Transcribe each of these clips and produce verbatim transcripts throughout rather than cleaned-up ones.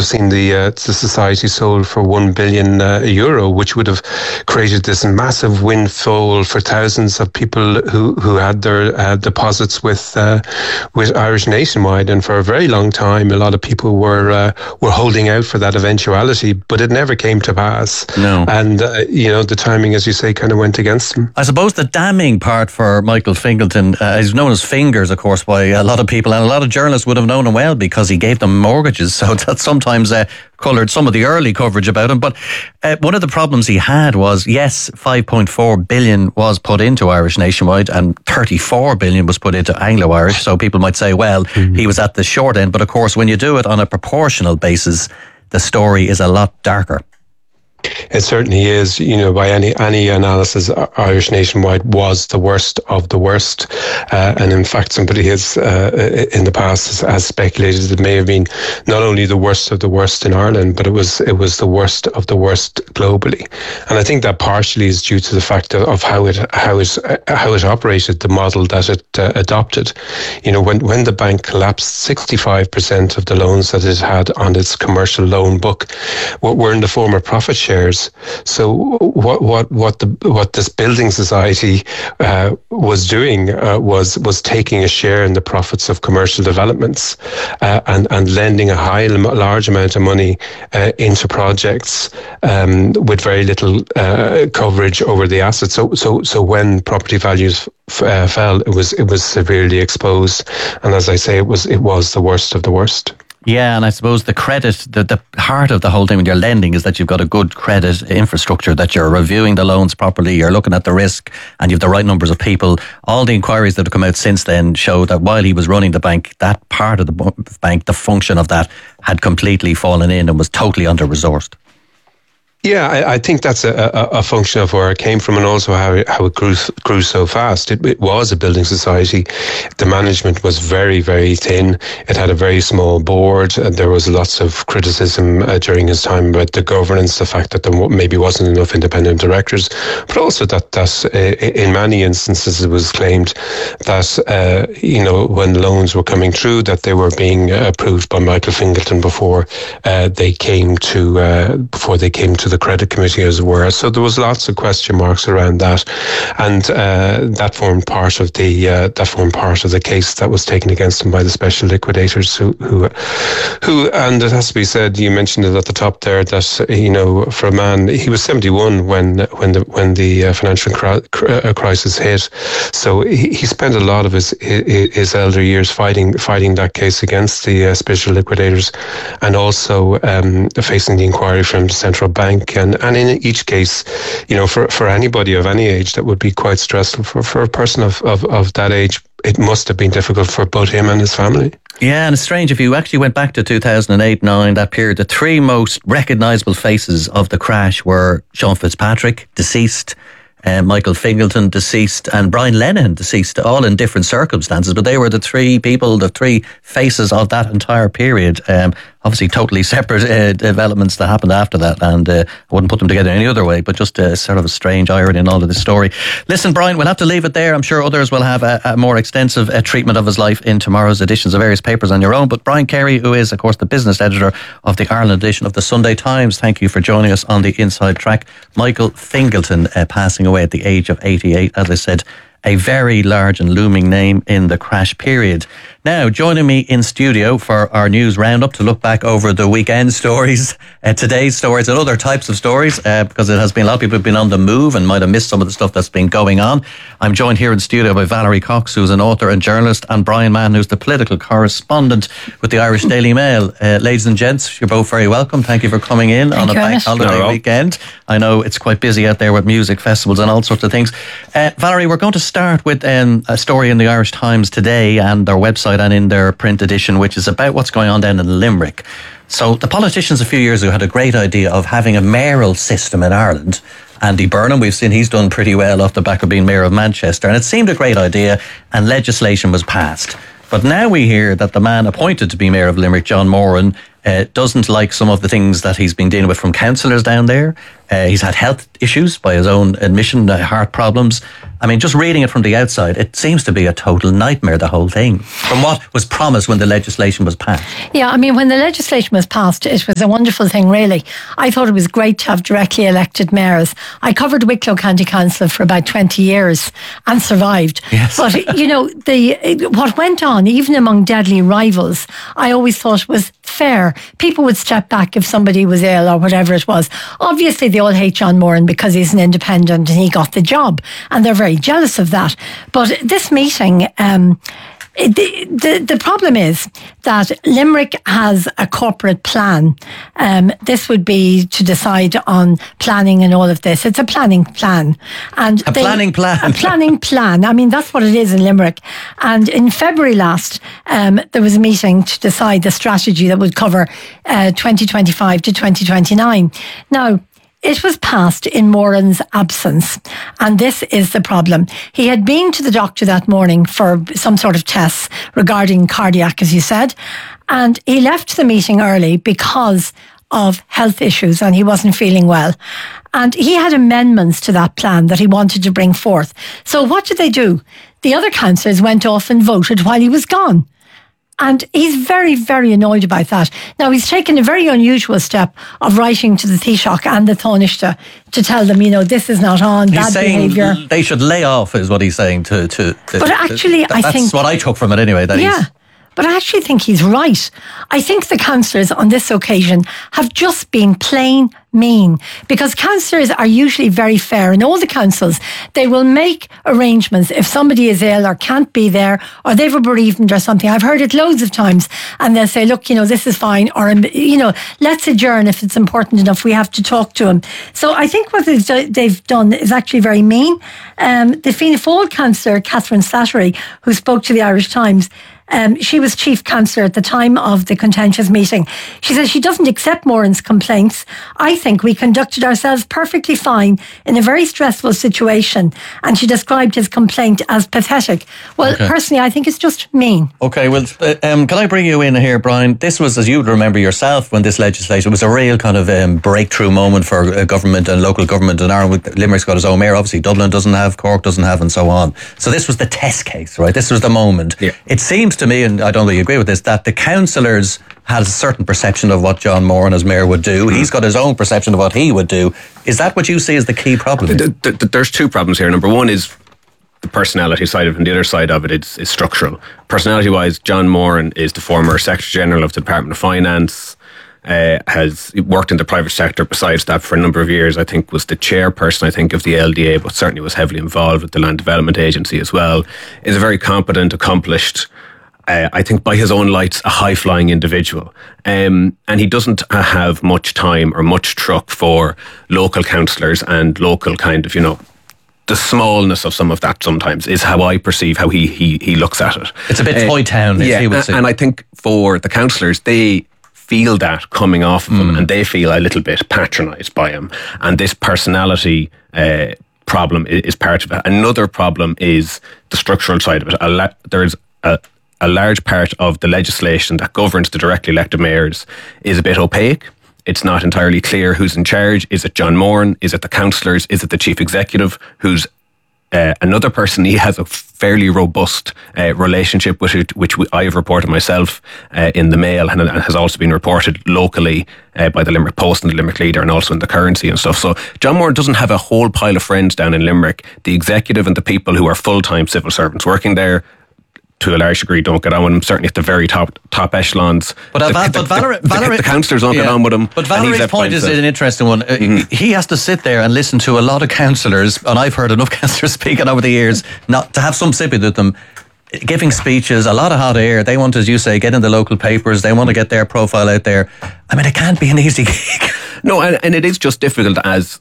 have seen the uh, the society sold for one billion uh, euro, which would have created this massive windfall for thousands of people who who had their uh, deposits with uh, with Irish Nationwide, and for a very long time, a lot of people were uh, were holding out for that eventuality, but it never came to pass. No, and uh, you know, the timing, as you say, kind of went against him. I suppose the damning part for Michael Fingleton, uh, he's known as Fingers, of course, by a lot of people, and a lot of journalists would have known him well because he gave them mortgages. So that sometimes uh, coloured some of the early coverage about him. But uh, one of the problems he had was, yes, five point four billion was put into Irish Nationwide and thirty-four billion was put into Anglo-Irish. So people might say, well, mm-hmm. he was at the short end. But of course, when you do it on a proportional basis, the story is a lot darker. It certainly is. You know, by any any analysis, Irish Nationwide was the worst of the worst. Uh, and in fact, somebody has uh, in the past has, has speculated it may have been not only the worst of the worst in Ireland, but it was it was the worst of the worst globally. And I think that partially is due to the fact of, of how it how it how it operated, the model that it uh, adopted. You know, when when the bank collapsed, sixty-five percent of the loans that it had on its commercial loan book were in the form of profit share. So what what what the what this building society uh, was doing uh, was was taking a share in the profits of commercial developments uh, and and lending a high large amount of money uh, into projects um, with very little uh, coverage over the assets. So so so when property values f- uh, fell, it was it was severely exposed, and as I say, it was it was the worst of the worst. Yeah, and I suppose the credit, the, the heart of the whole thing when you're lending is that you've got a good credit infrastructure, that you're reviewing the loans properly, you're looking at the risk, and you've the right numbers of people. All the inquiries that have come out since then show that while he was running the bank, that part of the bank, the function of that, had completely fallen in and was totally under-resourced. Yeah, I, I think that's a, a, a function of where it came from, and also how it, how it grew grew so fast. It, it was a building society. The management was very, very thin. It had a very small board. And there was lots of criticism uh, during his time about the governance, the fact that there maybe wasn't enough independent directors, but also that, that uh, in many instances it was claimed that, uh, you know, when loans were coming through, that they were being approved by Michael Fingleton before uh, they came to uh, before they came to the the credit committee, as it were. So there was lots of question marks around that, and uh, that formed part of the uh, that formed part of the case that was taken against him by the special liquidators. Who, who, who, and it has to be said, you mentioned it at the top there, that you know, for a man, he was seventy-one when when the when the uh, financial cri- crisis hit. So he, he spent a lot of his his elder years fighting fighting that case against the uh, special liquidators, and also um, facing the inquiry from the central bank. And, and in each case, you know, for, for anybody of any age, that would be quite stressful. For, for a person of, of, of that age, it must have been difficult for both him and his family. Yeah, and it's strange, if you actually went back to two thousand eight nine, that period, the three most recognisable faces of the crash were Sean Fitzpatrick, deceased, Uh, Michael Fingleton, deceased, and Brian Lennon, deceased, all in different circumstances. But they were the three people, the three faces of that entire period. Um, obviously, totally separate uh, developments that happened after that, and uh, I wouldn't put them together any other way, but just uh, sort of a strange irony in all of this story. Listen, Brian, we'll have to leave it there. I'm sure others will have a, a more extensive uh, treatment of his life in tomorrow's editions of various papers on your own. But Brian Carey, who is, of course, the business editor of the Ireland edition of the Sunday Times, thank you for joining us on the Inside Track. Michael Fingleton uh, passing away at the age of eighty-eight, as I said, a very large and looming name in the crash period. Now, joining me in studio for our news roundup to look back over the weekend stories, uh, today's stories and other types of stories, uh, because it has been a lot of people have been on the move and might have missed some of the stuff that's been going on. I'm joined here in studio by Valerie Cox, who's an author and journalist, and Brian Mann, who's the political correspondent with the Irish Daily Mail. Uh, ladies and gents, you're both very welcome. Thank you for coming in Thank on a bank holiday no. weekend. I know it's quite busy out there with music festivals and all sorts of things. Uh, Valerie, we're going to start with um, a story in the Irish Times today and their website and in their print edition, which is about what's going on down in Limerick. So the politicians a few years ago had a great idea of having a mayoral system in Ireland. Andy Burnham, we've seen he's done pretty well off the back of being mayor of Manchester, and it seemed a great idea, and legislation was passed. But now we hear that the man appointed to be mayor of Limerick, John Moran, uh, doesn't like some of the things that he's been dealing with from councillors down there. Uh, he's had health issues by his own admission, uh, heart problems. I mean, just reading it from the outside, it seems to be a total nightmare, the whole thing, from what was promised when the legislation was passed. Yeah, I mean, when the legislation was passed, it was a wonderful thing, really. I thought it was great to have directly elected mayors. I covered Wicklow County Council for about twenty years and survived. Yes. But, you know, the what went on, even among deadly rivals, I always thought was fair. People would step back if somebody was ill or whatever it was. Obviously, they all hate John Moran because he's an independent and he got the job, and they're very jealous of that. But this meeting, um, the, the the problem is that Limerick has a corporate plan. Um, this would be to decide on planning and all of this. It's a planning plan, and a they, planning plan, a planning plan. I mean, that's what it is in Limerick. And in February last, um, there was a meeting to decide the strategy that would cover uh, twenty twenty-five to twenty twenty-nine. Now, it was passed in Moran's absence, and this is the problem. He had been to the doctor that morning for some sort of tests regarding cardiac, as you said, and he left the meeting early because of health issues and he wasn't feeling well. And he had amendments to that plan that he wanted to bring forth. So what did they do? The other councillors went off and voted while he was gone. And he's very, very annoyed about that. Now, he's taken a very unusual step of writing to the Taoiseach and the Taoiseach to tell them, you know, this is not on, he's bad saying behaviour. They should lay off, is what he's saying to... to, to but actually, to, I that's think... That's what I took from it anyway. That yeah. he's, But I actually think he's right. I think the councillors on this occasion have just been plain mean, because councillors are usually very fair. In all the councils, they will make arrangements if somebody is ill or can't be there, or they've a bereavement or something. I've heard it loads of times, and they'll say, look, you know, this is fine, or, you know, let's adjourn if it's important enough. We have to talk to him. So I think what they've done is actually very mean. Um, the Fianna Fáil councillor, Catherine Slattery, who spoke to the Irish Times, Um, she was chief councillor at the time of the contentious meeting. She says she doesn't accept Moran's complaints. I think we conducted ourselves perfectly fine in a very stressful situation, and she described his complaint as pathetic. Well, okay. Personally, I think it's just mean. Okay, well, uh, um, can I bring you in here, Brian? This was, as you would remember yourself, when this legislation was a real kind of um, breakthrough moment for uh, government and local government in Ireland. Limerick's got his own mayor, obviously. Dublin doesn't have, Cork doesn't have, and so on. So this was the test case, right? This was the moment. Yeah. It seems to me, and I don't really agree with this, that the councillors had a certain perception of what John Moran as mayor would do. Mm. He's got his own perception of what he would do. Is that what you see as the key problem? The, the, the, there's two problems here. Number one is the personality side of it, and the other side of it is, is structural. Personality-wise, John Moran is the former Secretary-General of the Department of Finance, uh, has worked in the private sector besides that for a number of years. I think was the chairperson, I think, of the L D A, but certainly was heavily involved with the Land Development Agency as well. Is a very competent, accomplished, Uh, I think by his own lights, a high-flying individual. Um, and he doesn't uh, have much time or much truck for local councillors and local kind of, you know, the smallness of some of that sometimes is how I perceive how he he, he looks at it. It's a bit uh, toy town, yeah, he would say. And I think for the councillors, they feel that coming off of mm. him, and they feel a little bit patronised by him. And this personality uh, problem is part of it. Another problem is the structural side of it. A la- there's a A large part of the legislation that governs the directly elected mayors is a bit opaque. It's not entirely clear who's in charge. Is it John Moran? Is it the councillors? Is it the chief executive, who's uh, another person? He has a fairly robust uh, relationship with it, which we, I have reported myself uh, in the Mail, and, and has also been reported locally uh, by the Limerick Post and the Limerick Leader, and also in the Currency and stuff. So John Moran doesn't have a whole pile of friends down in Limerick. The executive and the people who are full-time civil servants working there, to a large degree, don't get on with him, certainly at the very top top echelons. But, uh, the, Val, the, but Valerie, the, Valerie, the, the councillors don't yeah. get on with him. But Valerie's point is an interesting one. Mm-hmm. He has to sit there and listen to a lot of councillors, and I've heard enough councillors speaking over the years, not to have some sympathy with them, giving speeches, a lot of hot air. They want, as you say, get in the local papers. They want to get their profile out there. I mean, it can't be an easy gig. No, and, and it is just difficult as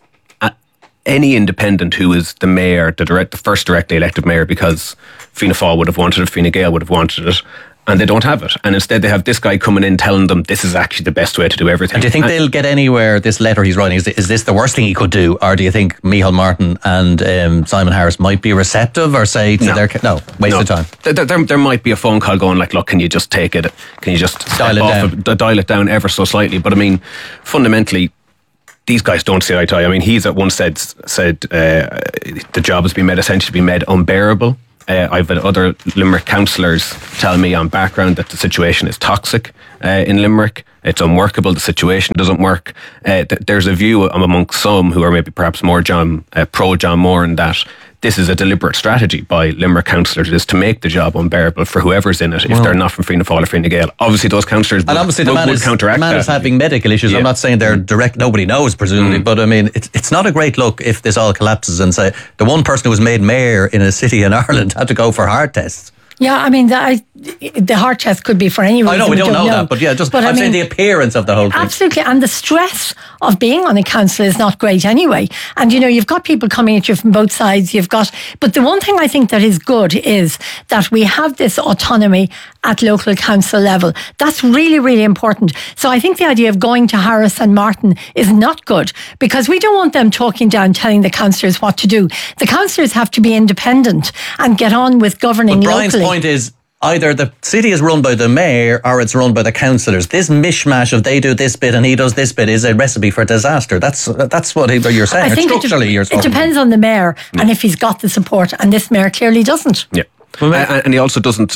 any independent who is the mayor, the direct, the first directly elected mayor, because Fianna Fáil would have wanted it, Fine Gael would have wanted it, and they don't have it. And instead they have this guy coming in telling them this is actually the best way to do everything. And do you think and they'll get anywhere, this letter he's writing? Is, is this the worst thing he could do? Or do you think Micheál Martin and um, Simon Harris might be receptive or say to no. their... No, waste no. of time. There, there, there might be a phone call going like, look, can you just take it? Can you just dial it off down? It, dial it down ever so slightly? But I mean, fundamentally, these guys don't see eye to eye. I mean, he's at one said said uh, the job has been made essentially been made unbearable. Uh, I've had other Limerick councillors tell me on background that the situation is toxic uh, in Limerick. It's unworkable. The situation doesn't work. Uh, th- there's a view amongst some who are maybe perhaps more John uh, pro John Moran that this is a deliberate strategy by Limerick councillors is to make the job unbearable for whoever's in it, if well, they're not from Fianna Fáil or Fine Gael. Obviously, those councillors would, obviously the would, man would is, counteract the man that. is having medical issues. Yeah. I'm not saying they're direct. Nobody knows, presumably, mm. but I mean, it's it's not a great look if this all collapses and say the one person who was made mayor in a city in Ireland had to go for heart tests. Yeah, I mean, the, I, the heart test could be for any reason. I know, we, we don't, don't know, know that, but yeah, just but I'm I mean, saying the appearance of the whole thing. Absolutely, and the stress of being on a council is not great anyway. And, you know, you've got people coming at you from both sides. You've got, but the one thing I think that is good is that we have this autonomy at local council level. That's really, really important. So I think the idea of going to Harris and Martin is not good because we don't want them talking down, telling the councillors what to do. The councillors have to be independent and get on with governing but Brian's locally. point is, either the city is run by the mayor or it's run by the councillors. This mishmash of they do this bit and he does this bit is a recipe for disaster. That's that's what you're saying. I think Structurally, it, de- you're it depends on the mayor yeah. and if he's got the support, and this mayor clearly doesn't. Yeah, well, and, and he also doesn't.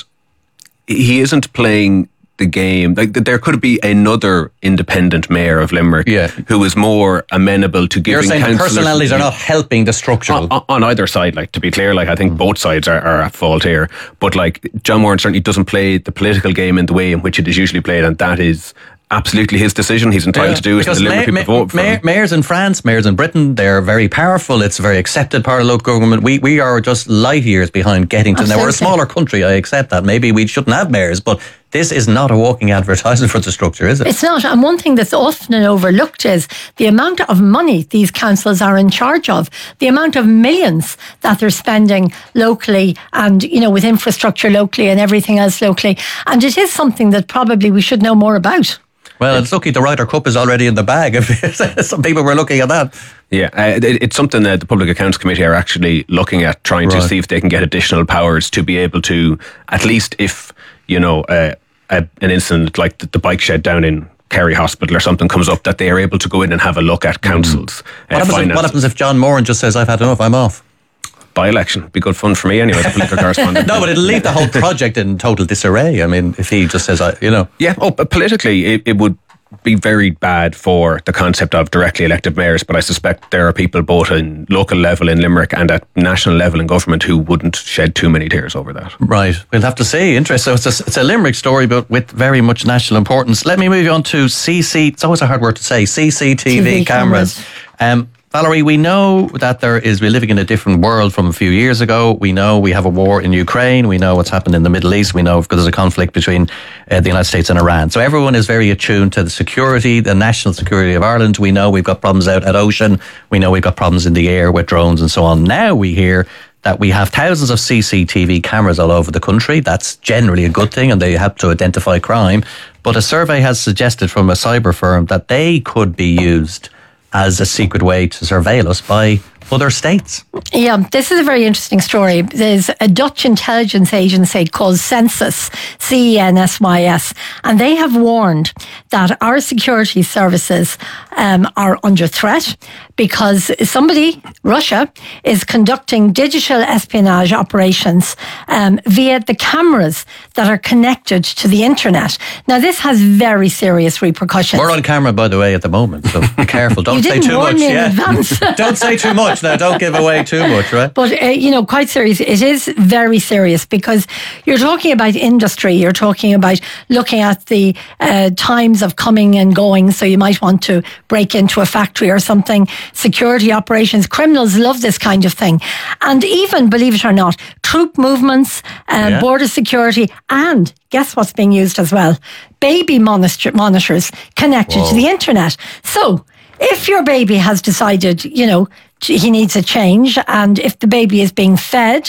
He isn't playing the game. Like there could be another independent mayor of Limerick yeah. who is more amenable to giving. You're saying the personalities are the, not helping the structural on, on either side. Like to be clear, like I think both sides are, are at fault here. But like John Moran certainly doesn't play the political game in the way in which it is usually played, and that is absolutely his decision. He's entitled yeah, to do it. Because the Limerick ma- people ma- vote for ma- him. Mayors in France, mayors in Britain, they're very powerful. It's a very accepted part of local government. We we are just light years behind getting to. Absolutely. Now we're a smaller country. I accept that. Maybe we shouldn't have mayors, but this is not a walking advertisement for the structure, is it? It's not. And one thing that's often overlooked is the amount of money these councils are in charge of, the amount of millions that they're spending locally and, you know, with infrastructure locally and everything else locally. And it is something that probably we should know more about. Well, it's lucky the Ryder Cup is already in the bag. Some people were looking at that. Yeah, uh, it, it's something that the Public Accounts Committee are actually looking at, trying right. to see if they can get additional powers to be able to, at least if, you know, uh, a, an incident like the, the bike shed down in Kerry Hospital or something comes up, that they are able to go in and have a look at councils. Mm. Uh, what, happens if, what happens if John Moran just says, I've had enough, I'm off? By-election. Be good fun for me anyway, the political correspondent. No, but it'll leave the whole project in total disarray. I mean, if he just says, you know. Yeah, oh, but politically, it, it would be very bad for the concept of directly elected mayors, but I suspect there are people both in local level in Limerick and at national level in government who wouldn't shed too many tears over that. Right. We'll have to see. Interesting. So it's a, it's a Limerick story, but with very much national importance. Let me move on to C C. It's always a hard word to say. C C T V cameras. Um, Valerie, we know that there is, we're living in a different world from a few years ago. We know we have a war in Ukraine. We know what's happened in the Middle East. We know there's a conflict between uh, the United States and Iran. So everyone is very attuned to the security, the national security of Ireland. We know we've got problems out at ocean. We know we've got problems in the air with drones and so on. Now we hear that we have thousands of C C T V cameras all over the country. That's generally a good thing, and they help to identify crime. But a survey has suggested from a cyber firm that they could be used as a secret way to surveil us by other states. Yeah, this is a very interesting story. There's a Dutch intelligence agency called Census, C E N S Y S, and they have warned that our security services um, are under threat because somebody, Russia, is conducting digital espionage operations um, via the cameras that are connected to the internet. Now, this has very serious repercussions. We're on camera, by the way, at the moment, so be careful. Don't say too much. Me in advance. Don't say too much. Now, don't give away too much, right? But, uh, you know, quite serious. It is very serious because you're talking about industry. You're talking about looking at the uh, times of coming and going. So you might want to break into a factory or something. Security operations. Criminals love this kind of thing. And even, believe it or not, troop movements, uh, yeah. border security, and guess what's being used as well? Baby monitor- monitors connected Whoa. to the internet. So if your baby has decided, you know, he needs a change, and if the baby is being fed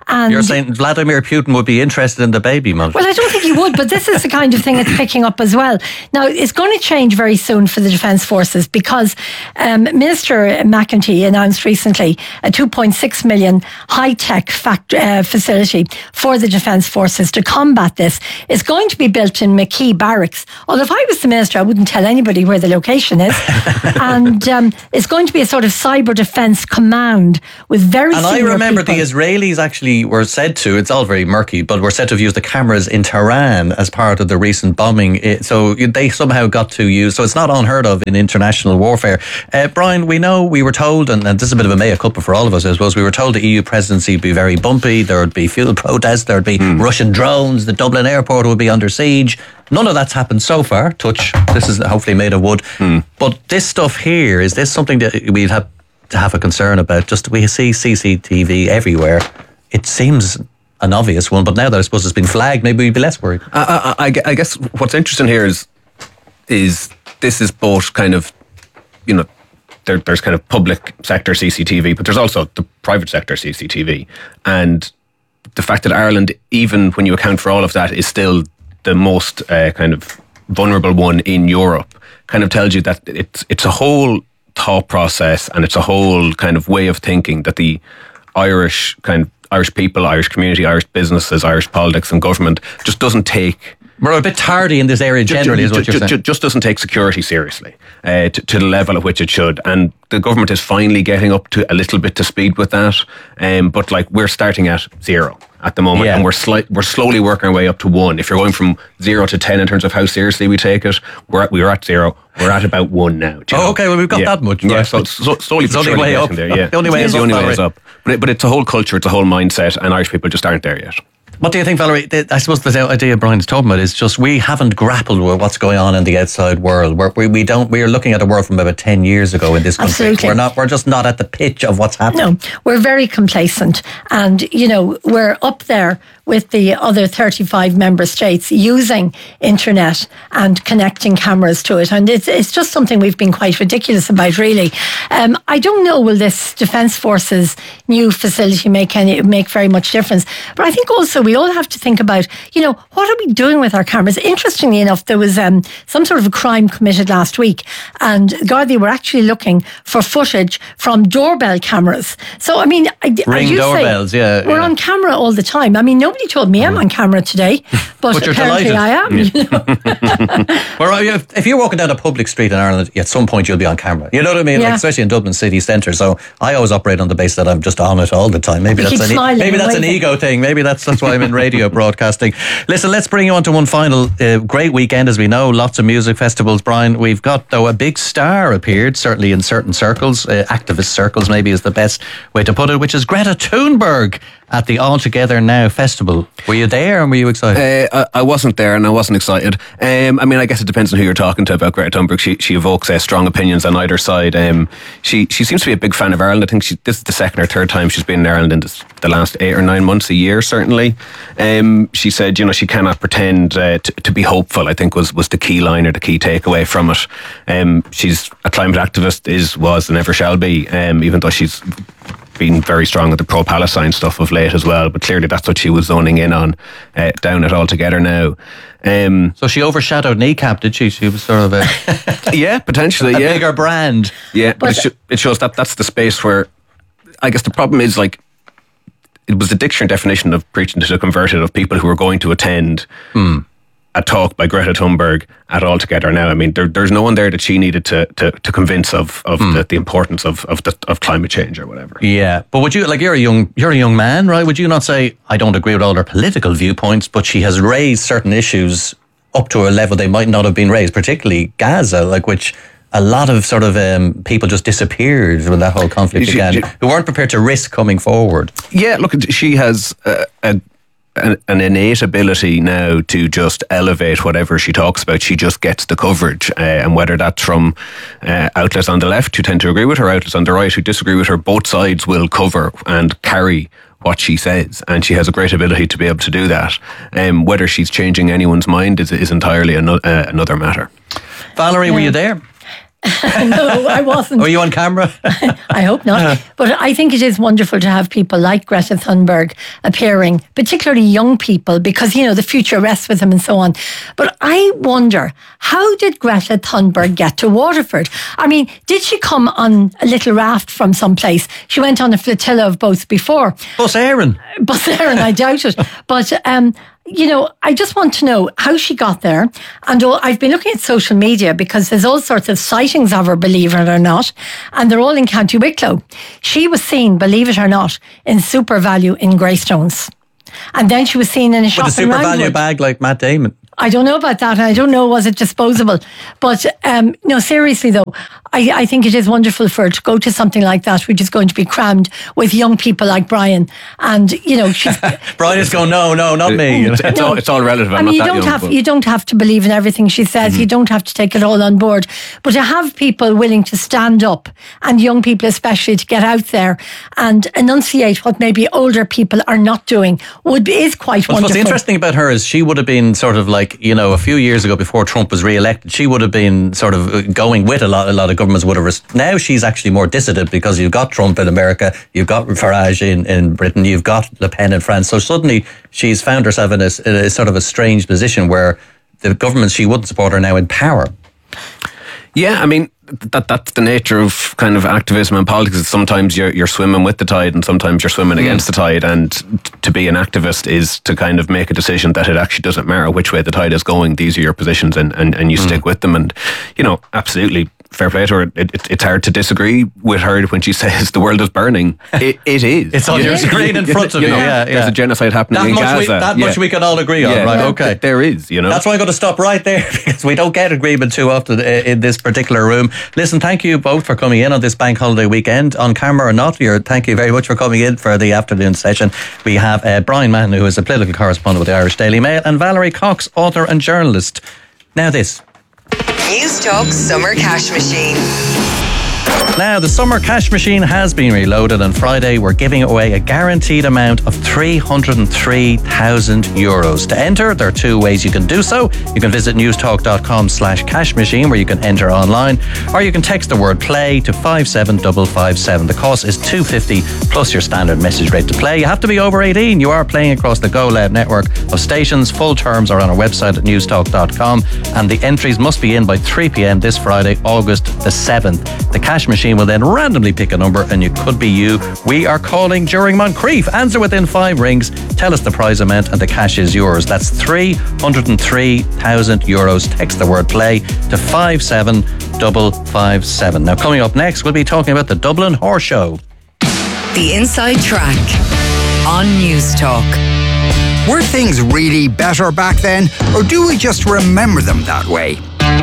And you're saying Vladimir Putin would be interested in the baby motion? Well, I don't think he would, but this is the kind of thing it's picking up as well. Now, it's going to change very soon for the Defence Forces because um, Minister McEntee announced recently a two point six million high-tech fact, uh, facility for the Defence Forces to combat this. It's going to be built in McKee Barracks. Although if I was the Minister, I wouldn't tell anybody where the location is. And um, it's going to be a sort of cyber defence command with very And I senior remember people. the Israelis actually were said to, it's all very murky, but were said to have used the cameras in Tehran as part of the recent bombing. It, so they somehow got to use, so it's not unheard of in international warfare. Uh, Brian, we know, we were told, and, and this is a bit of a mea culpa for all of us, I suppose, we were told the E U presidency would be very bumpy, there would be fuel protests, there would be mm. Russian drones, the Dublin airport would be under siege. None of that's happened so far, touch, this is hopefully made of wood. Mm. But this stuff here, is this something that we'd have to have a concern about? Just we see C C T V everywhere. It seems an obvious one, but now that I suppose it's been flagged, maybe we'd be less worried. I, I, I guess what's interesting here is is this is both kind of, you know, there, there's kind of public sector C C T V, but there's also the private sector C C T V. And the fact that Ireland, even when you account for all of that, is still the most uh, kind of vulnerable one in Europe, kind of tells you that it's it's a whole thought process and it's a whole kind of way of thinking that the Irish kind of Irish people, Irish community, Irish businesses, Irish politics and government just doesn't take... We're a bit tardy in this area generally, just, is what just, you're saying. Just doesn't take security seriously uh, to, to the level at which it should. And the government is finally getting up to a little bit to speed with that. Um, but like we're starting at zero at the moment, yeah. and we're sli- we're slowly working our way up to one. If you're going from zero to ten in terms of how seriously we take it, we're at, we were at zero. We're at about one now. Do you Oh, know? okay. Well, we've got yeah. that much. Yeah, Right? so, so slowly, it's but only surely way getting up. there. Yeah, The only way it's is the up, only way Valerie. is up. But it, but it's a whole culture, it's a whole mindset, and Irish people just aren't there yet. What do you think, Valerie? I suppose the idea Brian's talking about is just we haven't grappled with what's going on in the outside world. We're, we we don't. We are looking at a world from about ten years ago in this country. Absolutely. We're not. We're just not at the pitch of what's happening. No, we're very complacent, and you know we're up there with the other thirty-five member states using internet and connecting cameras to it, and it's it's just something we've been quite ridiculous about, really. Um, I don't know will this Defence Forces new facility make any make very much difference, but I think also we all have to think about, you know, what are we doing with our cameras? Interestingly enough, there was um, some sort of a crime committed last week, and Gardaí were actually looking for footage from doorbell cameras. So, I mean, I, Ring as you doorbells, say, yeah. We're yeah. on camera all the time. I mean, nobody told me I'm on camera today, but, But you're apparently delighted. I am. Yeah. You know? Well, if if you're walking down a public street in Ireland, at some point you'll be on camera. You know what I mean? Yeah. Like, especially in Dublin city centre. So I always operate on the basis that I'm just on it all the time. Maybe You that's keep an smiling maybe and that's an waving. ego thing. Maybe that's that's why I'm in radio broadcasting. Listen, let's bring you on to one final uh, great weekend, as we know. Lots of music festivals, Brian. We've got though a big star appeared, certainly in certain circles, uh, activist circles, maybe is the best way to put it, which is Greta Thunberg at the All Together Now festival. Were you there and were you excited? Uh, I, I wasn't there and I wasn't excited. Um, I mean, I guess it depends on who you're talking to about Greta Thunberg. She, she evokes uh, strong opinions on either side. Um, she she seems to be a big fan of Ireland. I think she, this is the second or third time she's been in Ireland in this, the last eight or nine months, a year certainly. Um, she said, you know, she cannot pretend uh, to, to be hopeful, I think was, was the key line or the key takeaway from it. Um, she's a climate activist, is, was and never shall be, um, even though she's been very strong at the pro-Palestine stuff of late as well, but clearly that's what she was zoning in on uh, down at All Together Now. Um, so she overshadowed Kneecap, did she? She was sort of a, yeah, potentially, a yeah. bigger brand. Yeah, but, but it, sh- it shows that that's the space where, I guess the problem is, like, it was the dictionary definition of preaching to the converted, of people who were going to attend mm. a talk by Greta Thunberg at All Together Now. I mean, there, there's no one there that she needed to to, to convince of of mm. the, the importance of of, the, of climate change or whatever. Yeah, but would you, like, you're a young you're a young man, right? Would you not say, I don't agree with all her political viewpoints, but she has raised certain issues up to a level they might not have been raised, particularly Gaza, like, which a lot of sort of um, people just disappeared when that whole conflict She- began, she- who weren't prepared to risk coming forward. Yeah, look, she has a, a an, an innate ability now to just elevate whatever she talks about. She just gets the coverage, uh, and whether that's from uh, outlets on the left who tend to agree with her, outlets on the right who disagree with her, both sides will cover and carry what she says, and she has a great ability to be able to do that. Um, whether she's changing anyone's mind is, is entirely ano- uh, another matter. Valerie, Yeah. were you there? No, I wasn't. Were you on camera? I hope not. But I think it is wonderful to have people like Greta Thunberg appearing, particularly young people, because, you know, the future rests with them and so on. But I wonder, how did Greta Thunberg get to Waterford? I mean, did she come on a little raft from someplace? She went on a flotilla of boats before. Bus Aaron. Bus Aaron, I doubt it. But, um, you know, I just want to know how she got there. And all, I've been looking at social media because there's all sorts of sightings of her, believe it or not. And they're all in County Wicklow. She was seen, believe it or not, in Super Value in Greystones. And then she was seen in a shop in With a Super Roundwood. Value bag like Matt Damon. I don't know about that, and I don't know, was it disposable? But um, no, seriously though, I, I think it is wonderful for her to go to something like that, which is going to be crammed with young people like Brian. And you know, she's Brian is going, no, no, not me. It's, it's, No. all, it's all relative. I'm I mean, you not that don't young, have but- you don't have to believe in everything she says. Mm-hmm. You don't have to take it all on board. But to have people willing to stand up, and young people especially, to get out there and enunciate what maybe older people are not doing, would be, is quite Well, wonderful. what's interesting about her is she would have been sort of like, you know, a few years ago before Trump was re-elected, she would have been sort of going with a lot. A lot of governments would have. Res- now she's actually more dissident because you've got Trump in America, you've got Farage in, in Britain, you've got Le Pen in France. So suddenly she's found herself in a, in a sort of a strange position where the governments she wouldn't support are now in power. Yeah, I mean, that that's the nature of kind of activism and politics. Sometimes you're you're swimming with the tide, and sometimes you're swimming mm. against the tide. And to be an activist is to kind of make a decision that it actually doesn't matter which way the tide is going. These are your positions, and, and, and you mm. stick with them. And you know, absolutely fair play to her. It, it, it's hard to disagree with her when she says the world is burning. It, it is. It's on your screen in front of you. you know, yeah, yeah. There's a genocide happening that in much Gaza. We, that yeah. much we can all agree on, yeah, right? no, Okay, there is. You know, that's why I'm going to stop right there because we don't get agreement too often in this particular room. Listen, thank you both for coming in on this bank holiday weekend, on camera or not. You're, thank you very much for coming in for the afternoon session. We have uh, Brian Mahon, who is a political correspondent with the Irish Daily Mail, and Valerie Cox, author and journalist. Now this. News Talk Summer Cash Machine. Now, the summer cash machine has been reloaded. On Friday, we're giving away a guaranteed amount of three hundred three thousand euros. To enter, there are two ways you can do so. You can visit newstalk.com slash cash machine, where you can enter online, or you can text the word play to five seven five five seven. The cost is two hundred fifty plus your standard message rate to play. You have to be over eighteen. You are playing across the Go Loud network of stations. Full terms are on our website at newstalk dot com, and the entries must be in by three p.m. this Friday, August the seventh. The cash machine will then randomly pick a number, and it could be you. We are calling during Moncrief. Answer within five rings, tell us the prize amount, and the cash is yours. That's three hundred three thousand euros. Text the word play to five seven five five seven. Now, coming up next, we'll be talking about the Dublin Horse Show. The Inside Track on News Talk. Were things really better back then, or do we just remember them that way?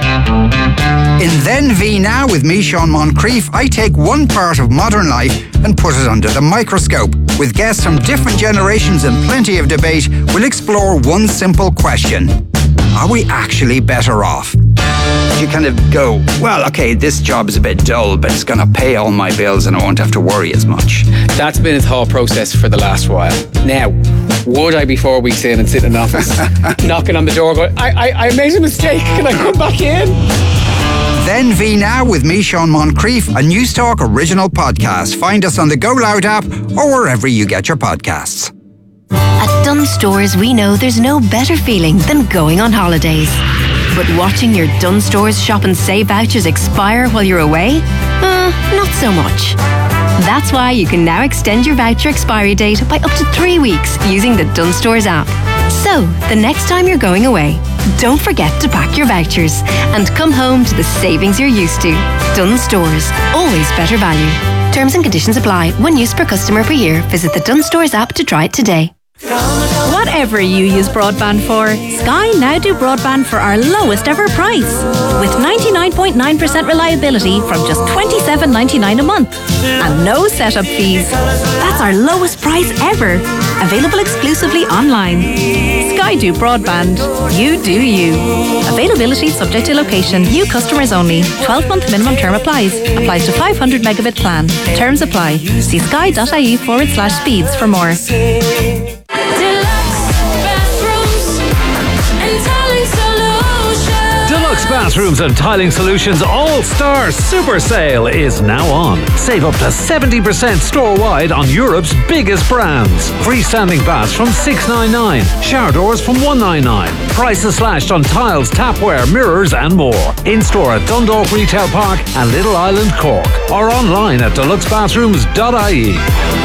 In Then V Now with me, Sean Moncrief, I take one part of modern life and put it under the microscope. With guests from different generations and plenty of debate, we'll explore one simple question. Are we actually better off? You kind of go, well, okay, this job is a bit dull, but it's going to pay all my bills and I won't have to worry as much. That's been a thought process for the last while. Now, would I be four weeks in and sit in an office, knocking on the door going, I, I, I made a mistake, can I come back in? Then V Now with me, Sean Moncrief, a News Talk original podcast. Find us on the Go Loud app or wherever you get your podcasts. At Dunnes Stores, we know there's no better feeling than going on holidays. But watching your Dunnes Stores shop and save vouchers expire while you're away? Uh, not so much. That's why you can now extend your voucher expiry date by up to three weeks using the Dunnes Stores app. So, the next time you're going away, don't forget to pack your vouchers and come home to the savings you're used to. Dunnes Stores, always better value. Terms and conditions apply. One use per customer per year. Visit the Dunnes Stores app to try it today. Whatever you use broadband for, Sky now do broadband for our lowest ever price. With ninety-nine point nine percent reliability from just twenty-seven ninety-nine a month. And no setup fees. That's our lowest price ever. Available exclusively online. Sky do broadband. You do you. Availability subject to location. New customers only. twelve month minimum term applies. Applies to five hundred megabit plan. Terms apply. See sky.ie forward slash speeds for more. Deluxe Bathrooms and Tiling Solutions All-Star Super Sale is now on. Save up to seventy percent store-wide on Europe's biggest brands. Freestanding baths from six ninety-nine, shower doors from one ninety-nine. Prices slashed on tiles, tapware, mirrors and more. In-store at Dundalk Retail Park and Little Island, Cork. Or online at deluxe bathrooms dot I E.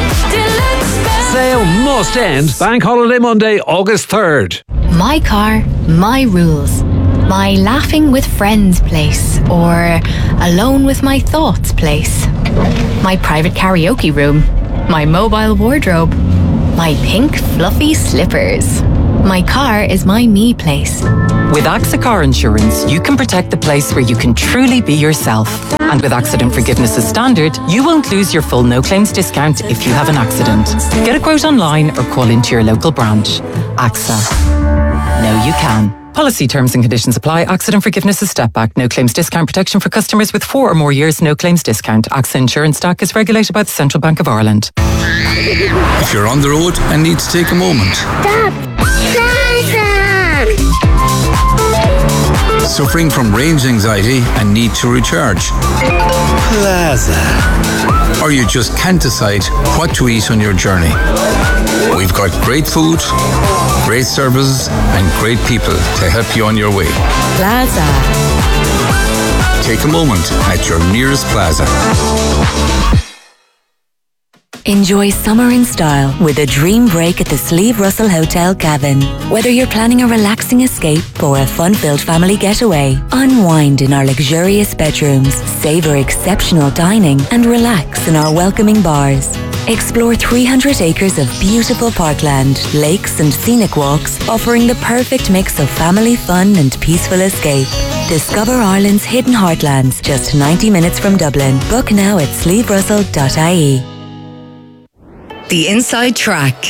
Sale must end Bank Holiday Monday, August third. My car, my rules. My laughing with friends place, or alone with my thoughts place. My private karaoke room. My mobile wardrobe. My pink fluffy slippers. My car is my me place. With AXA Car Insurance, you can protect the place where you can truly be yourself. And with accident forgiveness as standard, you won't lose your full no claims discount if you have an accident. Get a quote online or call into your local branch. AXA. No, you can. Policy terms and conditions apply. Accident forgiveness is step back. No claims discount protection for customers with four or more years. No claims discount. AXA Insurance Stack is regulated by the Central Bank of Ireland. If you're on the road and need to take a moment. Stop! Stop! Suffering from range anxiety and need to recharge. Plaza. Or you just can't decide what to eat on your journey. We've got great food, great services and great people to help you on your way. Plaza. Take a moment at your nearest Plaza. Enjoy summer in style with a dream break at the Sleeve Russell Hotel Cavan. Whether you're planning a relaxing escape or a fun-filled family getaway, unwind in our luxurious bedrooms, savor exceptional dining and relax in our welcoming bars. Explore three hundred acres of beautiful parkland, lakes and scenic walks, offering the perfect mix of family fun and peaceful escape. Discover Ireland's hidden heartlands, just ninety minutes from Dublin. Book now at sleeve russell dot I E. The Inside Track.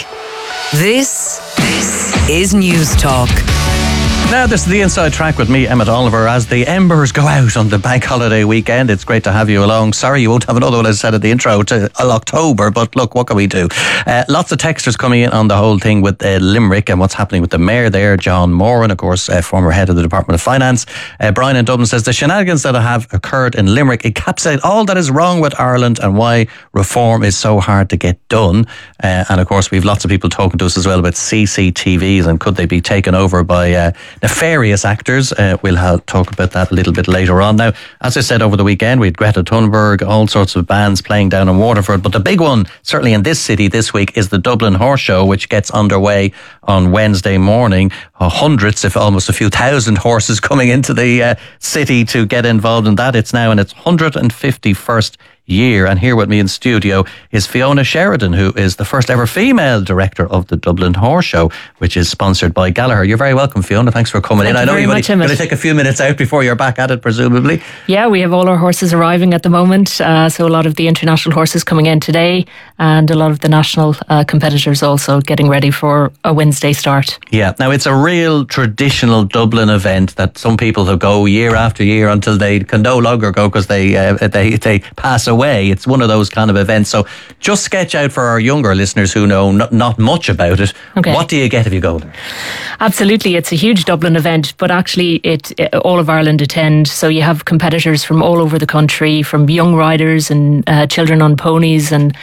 This, this is News Talk. Now, this is the Inside Track with me, Emmett Oliver, as the embers go out on the bank holiday weekend. It's great to have you along. Sorry you won't have another one, as I said at the intro, to October, but look, what can we do? Uh, lots of texters coming in on the whole thing with uh, Limerick and what's happening with the mayor there, John Moran, of course, uh, former head of the Department of Finance. Uh, Brian in Dublin says the shenanigans that have occurred in Limerick encapsulate all that is wrong with Ireland and why reform is so hard to get done. Uh, and of course, we've lots of people talking to us as well about C C T Vs and could they be taken over by uh, nefarious actors. Uh, we'll have, talk about that a little bit later on. Now, as I said over the weekend, we had Greta Thunberg, all sorts of bands playing down in Waterford, but the big one, certainly in this city this week, is the Dublin Horse Show, which gets underway on Wednesday morning. Uh, hundreds, if almost a few thousand horses coming into the uh, city to get involved in that. It's now in its one hundred fifty-first year, and here with me in studio is Fiona Sheridan, who is the first ever female director of the Dublin Horse Show, which is sponsored by Gallagher. You're very welcome, Fiona. Thanks for coming Thank in. You I know very you're much, going to take a few minutes out before you're back at it, presumably. Yeah, we have all our horses arriving at the moment, uh, so a lot of the international horses coming in today, and a lot of the national uh, competitors also getting ready for a Wednesday start. Yeah, now it's a real traditional Dublin event that some people who go year after year until they can no longer go because they uh, they they pass away. It's one of those kind of events. So just sketch out for our younger listeners who know not, not much about it. Okay. What do you get if you go there? Absolutely. It's a huge Dublin event, but actually it, it all of Ireland attend. So you have competitors from all over the country, from young riders and uh, children on ponies, and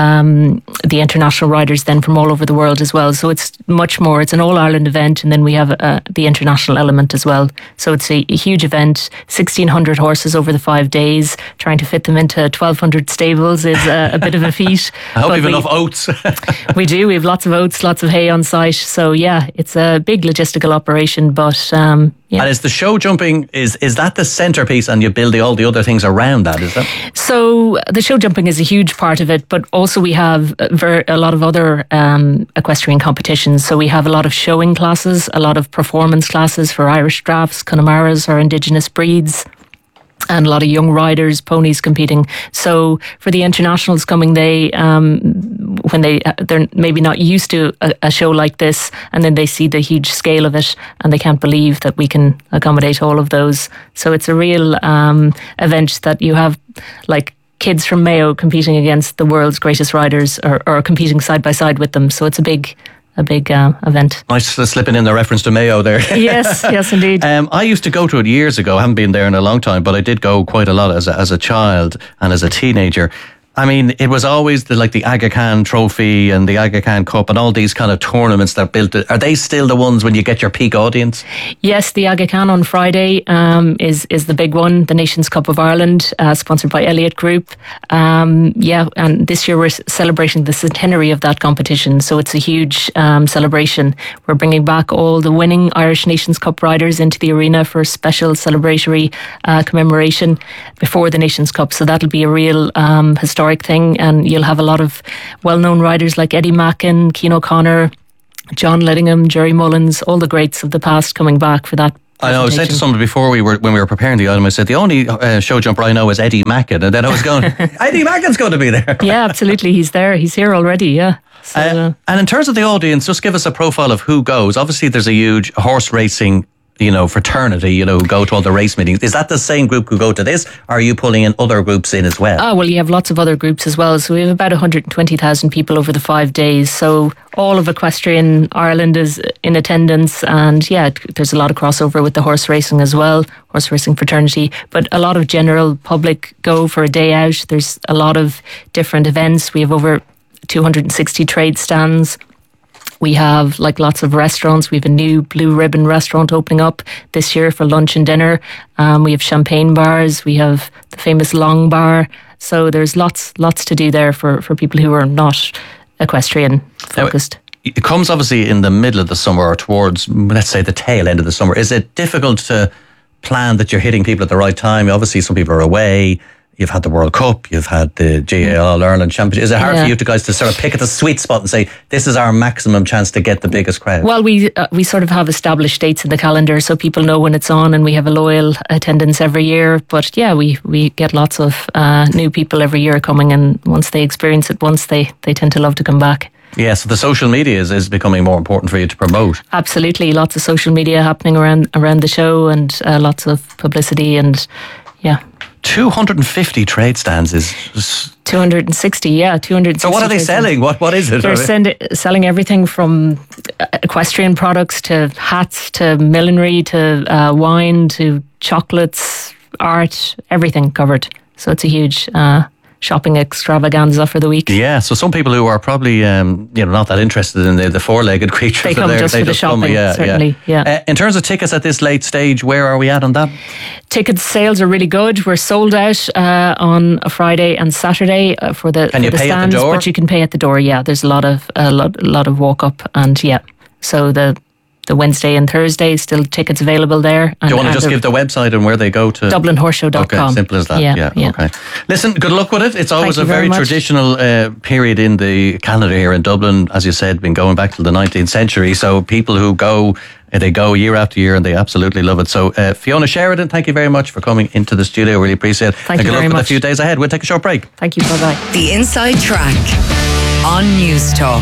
um, the international riders then from all over the world as well. So it's much more. It's an all Ireland event, and then we have uh, the international element as well. So it's a, a huge event. sixteen hundred horses over the five days. Trying to fit them into twelve hundred stables is uh, a bit of a feat. I hope but you've we, enough oats. We do. We have lots of oats, lots of hay on site. So yeah, it's a big logistical operation, but um, yeah. And is the show jumping, is is that the centrepiece, and you build the, all the other things around that, is that? So the show jumping is a huge part of it, but also we have very, a lot of other um, equestrian competitions. So we have a lot of showing classes, a lot of performance classes for Irish drafts, Connemara's, or indigenous breeds, and a lot of young riders, ponies competing. So for the internationals coming, they um, when they they're maybe not used to a, a show like this, and then they see the huge scale of it, and they can't believe that we can accommodate all of those. So it's a real um, event that you have, like, kids from Mayo competing against the world's greatest riders, or, or competing side by side with them. So it's a big a big uh, event. Nice uh, slipping in the reference to Mayo there. Yes, yes, indeed. Um, I used to go to it years ago. I haven't been there in a long time, but I did go quite a lot as a, as a child and as a teenager. I mean, it was always the, like the Aga Khan Trophy and the Aga Khan Cup and all these kind of tournaments that built it. Are they still the ones when you get your peak audience? Yes, the Aga Khan on Friday um, is is the big one, the Nations Cup of Ireland, uh, sponsored by Elliott Group. Um, yeah, and this year we're celebrating the centenary of that competition, so it's a huge um, celebration. We're bringing back all the winning Irish Nations Cup riders into the arena for a special celebratory uh, commemoration before the Nations Cup, so that'll be a real um, historic thing, and you'll have a lot of well-known riders like Eddie Macken, Cian O'Connor, John Lettingham, Jerry Mullins, all the greats of the past coming back for that. I know, I was saying to somebody before we were when we were preparing the item, I said the only uh, show jumper I know is Eddie Macken, and then I was going, Eddie Macken's going to be there. Yeah, absolutely, he's there, he's here already, yeah. So, uh, and in terms of the audience, just give us a profile of who goes. Obviously there's a huge horse racing, you know, fraternity, you know, who go to all the race meetings. Is that the same group who go to this? Or are you pulling in other groups in as well? Ah, well, you have lots of other groups as well. So we have about one hundred twenty thousand people over the five days. So all of Equestrian Ireland is in attendance. And yeah, there's a lot of crossover with the horse racing as well, horse racing fraternity. But a lot of general public go for a day out. There's a lot of different events. We have over two hundred sixty trade stands. We have like lots of restaurants. We have a new Blue Ribbon restaurant opening up this year for lunch and dinner. Um, we have champagne bars. We have the famous Long Bar. So there's lots, lots to do there for, for people who are not equestrian focused. Now, it comes obviously in the middle of the summer or towards, let's say, the tail end of the summer. Is it difficult to plan that you're hitting people at the right time? Obviously, some people are away. You've had the World Cup, you've had the G A L Ireland Championship. Is it hard yeah. for you to guys to sort of pick at the sweet spot and say, this is our maximum chance to get the biggest crowd? Well, we uh, we sort of have established dates in the calendar so people know when it's on, and we have a loyal attendance every year. But yeah, we, we get lots of uh, new people every year coming, and once they experience it once, they, they tend to love to come back. Yeah, so the social media is, is becoming more important for you to promote. Absolutely. Lots of social media happening around, around the show, and uh, lots of publicity, and yeah. two hundred fifty trade stands is... two hundred sixty, yeah, two hundred sixty. So what are they selling? What What is it? They're send, selling everything from equestrian products to hats to millinery to uh, wine to chocolates, art, everything covered. So it's a huge... Uh, shopping extravaganza for the week. Yeah, so some people who are probably um, you know not that interested in the, the four-legged creatures, they come there, just they for just the shopping. Come, yeah, certainly, yeah. yeah. Uh, in terms of tickets at this late stage, where are we at on that? Ticket sales are really good. We're sold out uh, on a Friday and Saturday uh, for the, can for you the pay stands, at the door? But you can pay at the door. Yeah, there's a lot of a lot, a lot of walk up, and yeah, so the. The Wednesday and Thursday, still tickets available there. Do you want to just give the website and where they go to? Dublin Horse Show dot com. Okay, simple as that. Yeah, yeah, yeah. Okay. Listen, good luck with it. It's always a very, very traditional uh, period in the calendar here in Dublin. As you said, been going back to the nineteenth century. So people who go, they go year after year and they absolutely love it. So uh, Fiona Sheridan, thank you very much for coming into the studio. Really appreciate it. Thank and you good very luck much. with a few days ahead. We'll take a short break. Thank you. Bye-bye. The Inside Track on News Talk.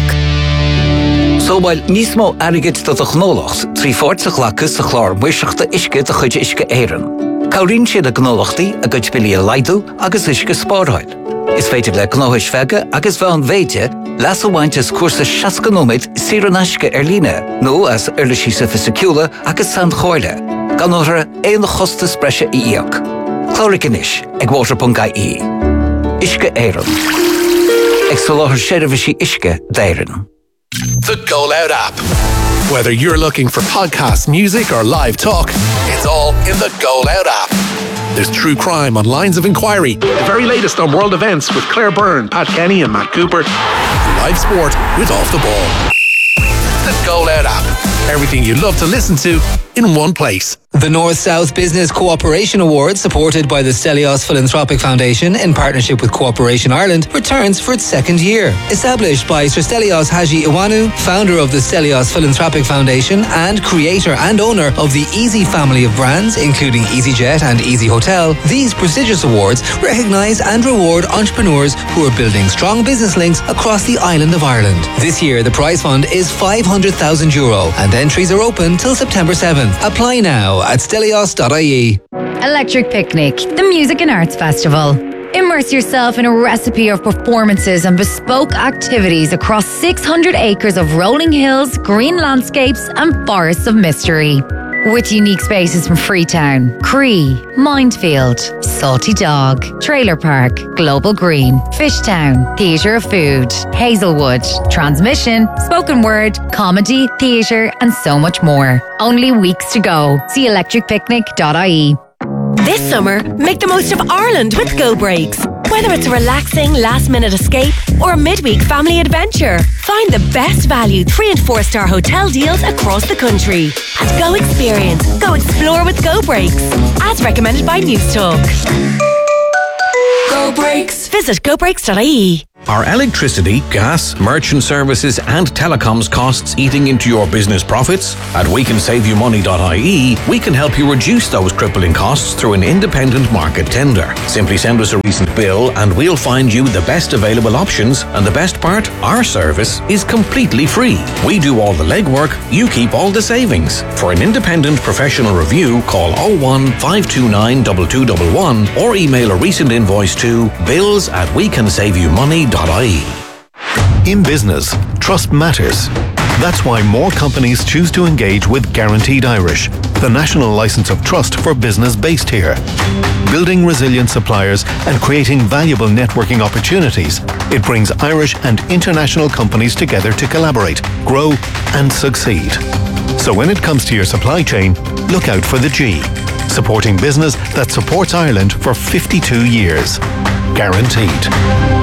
So while nísmó airgid do a gnólacht, trí fórta chlachas a chlár muiseachta isce a chuid isce éireann. Cabhríonn siad a gnólachtaí a gcuid bilí a laidú agus isce spáráid. Is féidir le gnóthais feige agus bhean bhéide leas a bhaintes cuasa seascanóid siar an aisce ar líne, nó as ar le síosa fisiciúla agus san chóirle, gan óthra éon chosta spreise í íoc. Clóric inis ag water dot I E. Isce éireann. Ag soláthar séirbhísí isce d'éireann. The Go Loud app. Whether you're looking for podcasts, music, or live talk, it's all in the Go Loud app. There's true crime on Lines of Inquiry, the very latest on world events with Claire Byrne, Pat Kenny, and Matt Cooper, live sport with Off the Ball. The Go Loud app. Everything you'd love to listen to in one place. The North-South Business Cooperation Award, supported by the Stelios Philanthropic Foundation in partnership with Cooperation Ireland, returns for its second year. Established by Sir Stelios Haji Iwanu, founder of the Stelios Philanthropic Foundation and creator and owner of the Easy family of brands, including EasyJet and Easy Hotel, these prestigious awards recognise and reward entrepreneurs who are building strong business links across the island of Ireland. This year, the prize fund is five hundred thousand euro and entries are open till September seventh. Apply now at stelios dot I E. Electric Picnic, the Music and Arts Festival. Immerse yourself in a recipe of performances and bespoke activities across six hundred acres of rolling hills, green landscapes and forests of mystery. With unique spaces from Freetown, Cree, Mindfield, Salty Dog, Trailer Park, Global Green, Fishtown, Theatre of Food, Hazelwood, Transmission, Spoken Word, Comedy, Theatre and so much more. Only weeks to go. See electric picnic dot I E. This summer, make the most of Ireland with Go Breaks. Whether it's a relaxing last-minute escape or a midweek family adventure, find the best value three and four star hotel deals across the country. And go experience, go explore with Go Breaks. As recommended by News Talk. Go Breaks. Visit go breaks dot I E. Are electricity, gas, merchant services and telecoms costs eating into your business profits? At we can save you money dot I E, we can help you reduce those crippling costs through an independent market tender. Simply send us a recent bill and we'll find you the best available options, and the best part, our service is completely free. We do all the legwork, you keep all the savings. For an independent professional review, call oh one, five two nine, two two one one or email a recent invoice to bills at we can save you money dot I E. In business, trust matters. That's why more companies choose to engage with Guaranteed Irish, the national license of trust for business based here. Building resilient suppliers and creating valuable networking opportunities, it brings Irish and international companies together to collaborate, grow and succeed. So when it comes to your supply chain, look out for the G. Supporting business that supports Ireland for fifty-two years. Guaranteed.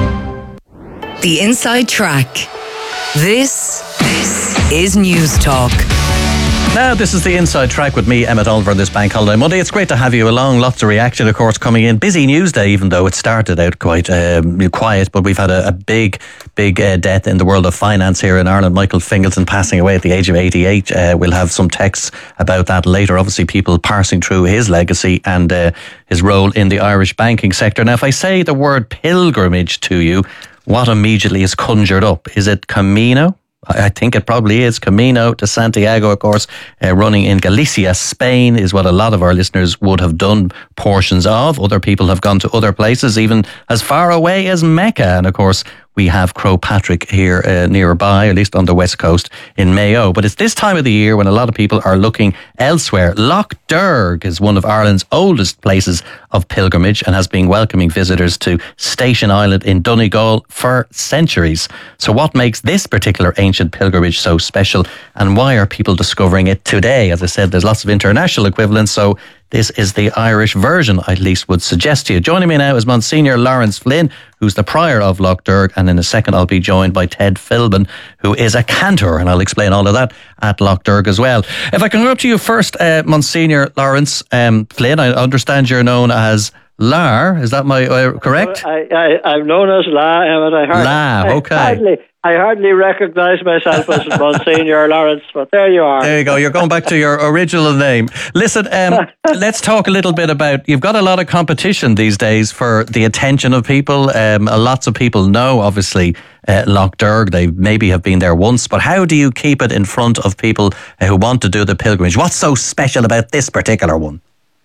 The Inside Track. This, this is News Talk. Now, this is the Inside Track with me, Emmett Oliver, this Bank Holiday Monday. It's great to have you along. Lots of reaction, of course, coming in. Busy news day, even though it started out quite um, quiet, but we've had a, a big, big uh, death in the world of finance here in Ireland. Michael Fingleton passing away at the age of eighty-eight. Uh, we'll have some texts about that later. Obviously, people parsing through his legacy and uh, his role in the Irish banking sector. Now, if I say the word pilgrimage to you, what immediately is conjured up? Is it Camino? I think it probably is. Camino de Santiago, of course, uh, running in Galicia, Spain, is what a lot of our listeners would have done portions of. Other people have gone to other places, even as far away as Mecca. And of course, we have Croagh Patrick here uh, nearby, at least on the west coast in Mayo. But it's this time of the year when a lot of people are looking elsewhere. Lough Derg is one of Ireland's oldest places of pilgrimage and has been welcoming visitors to Station Island in Donegal for centuries. So what makes this particular ancient pilgrimage so special, and why are people discovering it today? As I said, there's lots of international equivalents, so this is the Irish version, I at least would suggest to you. Joining me now is Monsignor Lawrence Flynn, who's the prior of Lough Derg, and in a second I'll be joined by Ted Philbin, who is a cantor, and I'll explain all of that at Lough Derg as well. If I can go up to you first, uh, Monsignor Lawrence um, Flynn, I understand you're known as Lar, is that my uh, correct? I, I, I'm known as La, Emmett. I hardly, La, okay. I hardly, I hardly recognise myself as Monsignor Lawrence, but there you are. There you go. You're going back to your original name. Listen, um, let's talk a little bit about, you've got a lot of competition these days for the attention of people. Um, lots of people know, obviously, uh, Lough Derg. They maybe have been there once, but how do you keep it in front of people uh, who want to do the pilgrimage? What's so special about this particular one?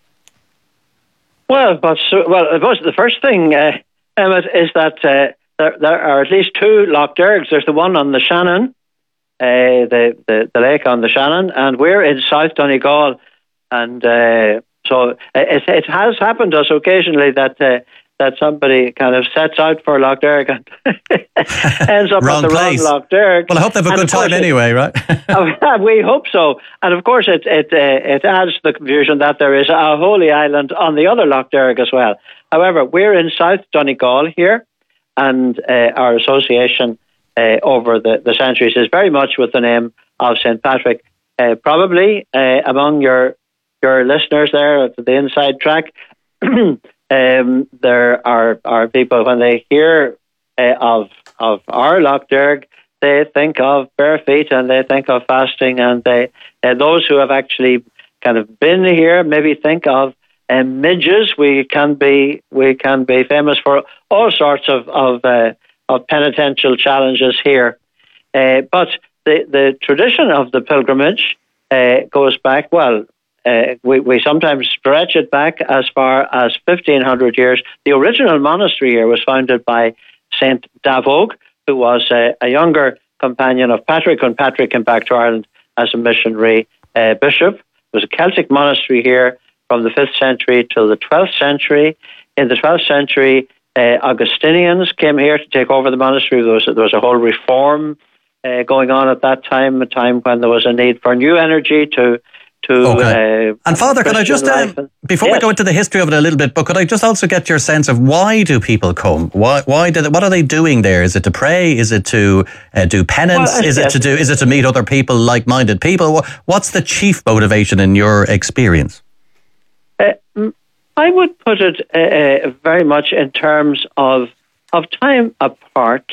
Well, but well, I suppose the first thing, uh, Emmett, is that uh, there, there are at least two Lough Dergs. There's the one on the Shannon, uh, the, the the lake on the Shannon, and we're in South Donegal, and uh, so it, it has happened to us occasionally that uh, that somebody kind of sets out for Lough Derg and ends up at the place. wrong Lough Derg. Well, I hope they have a good time anyway, right? We hope so. And of course, it it uh, it adds to the confusion that there is a holy island on the other Lough Derg as well. However, we're in South Donegal here, and uh, our association uh, over the, the centuries is very much with the name of Saint Patrick. Uh, probably uh, among your your listeners there at the Inside Track, Um, there are, are people, when they hear uh, of of our Lough Derg, they think of bare feet and they think of fasting, and they uh, those who have actually kind of been here maybe think of um, midges. We can be we can be famous for all sorts of of, uh, of penitential challenges here, uh, but the the tradition of the pilgrimage uh, goes back well. uh, we, we sometimes stretch it back as far as fifteen hundred years. The original monastery here was founded by Saint Davog, who was a, a younger companion of Patrick when Patrick came back to Ireland as a missionary uh, bishop. It was a Celtic monastery here from the fifth century till the twelfth century. In the twelfth century, uh, Augustinians came here to take over the monastery. There was, there was a whole reform uh, going on at that time, a time when there was a need for new energy to to. Okay. Uh, and Father, could I just, um, before yes. we go into the history of it a little bit, but could I just also get your sense of why do people come? Why? Why do they, what are they doing there? Is it to pray? Is it to uh, do penance? Well, is yes. it to do? Is it to meet other people, like-minded people? What's the chief motivation in your experience? Uh, I would put it uh, very much in terms of of time apart,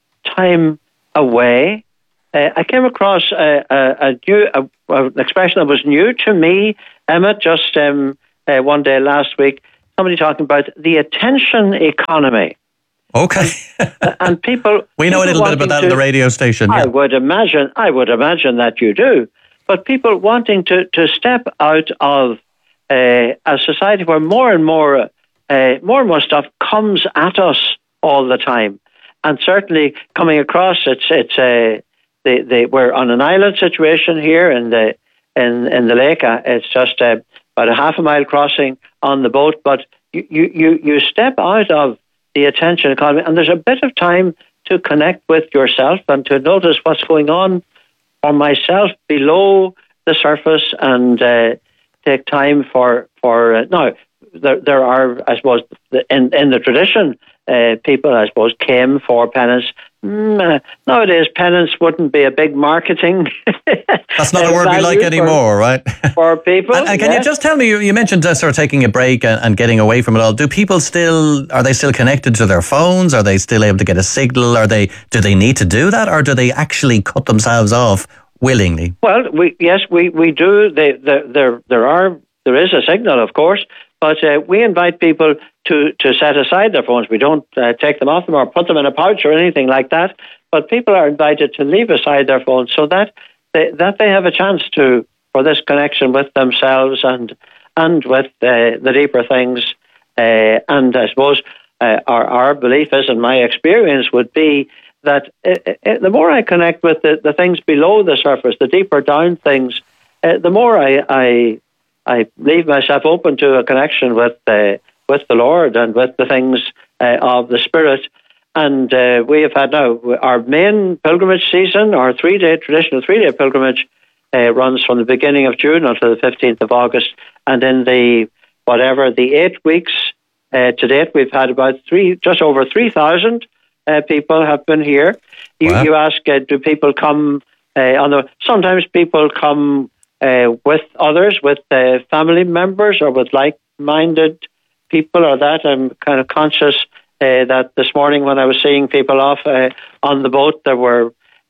time away. Uh, I came across a, a, a new a, an expression that was new to me, Emma, just um, uh, one day last week. Somebody talking about the attention economy. Okay, and, and people we know people a little bit about that to, on the radio station. I Yeah. would imagine. I would imagine that you do. But people wanting to to step out of uh, a society where more and more, uh, more and more stuff comes at us all the time, and certainly coming across, it's it's a. Uh, They, they, we're on an island situation here in the in, in the lake. Uh, it's just uh, about a half a mile crossing on the boat, but you, you, you step out of the attention economy, and there's a bit of time to connect with yourself and to notice what's going on for myself below the surface, and uh, take time for for uh, now. There, there are, I suppose, in in the tradition, uh, people, I suppose, came for penance. Mm, uh, nowadays, penance wouldn't be a big marketing. That's not a word we like anymore, for, right? For people. And, and can yes. you just tell me, you, you mentioned uh, sort of taking a break and, and getting away from it all. Do people still, are they still connected to their phones? Are they still able to get a signal? Are they, do they need to do that, or do they actually cut themselves off willingly? Well, we yes, we, we do. They, there, there, there are, there is a signal, of course, but uh, we invite people to, to set aside their phones. We don't uh, take them off them or put them in a pouch or anything like that. But people are invited to leave aside their phones so that they, that they have a chance to for this connection with themselves and and with uh, the deeper things. Uh, and I suppose uh, our our belief is, and my experience would be, that it, it, the more I connect with the, the things below the surface, the deeper down things, uh, the more I, I I leave myself open to a connection with uh, with the Lord and with the things uh, of the Spirit. And uh, we have had now our main pilgrimage season, our three-day traditional three-day pilgrimage uh, runs from the beginning of June until the fifteenth of August. And in the whatever the eight weeks uh, to date, we've had about three, just over three thousand uh, people have been here. You, Wow. you ask, uh, do people come uh, on the? Sometimes people come uh, with others, with uh, family members, or with like-minded people, or that. I'm kind of conscious uh, that this morning when I was seeing people off uh, on the boat, there were